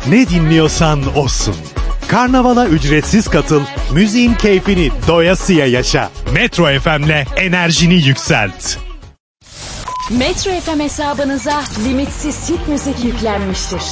Ne dinliyorsan olsun. Karnavala ücretsiz katıl, müziğin keyfini doyasıya yaşa. Metro FM'le enerjini yükselt. Metro FM hesabınıza limitsiz hit müzik yüklenmiştir.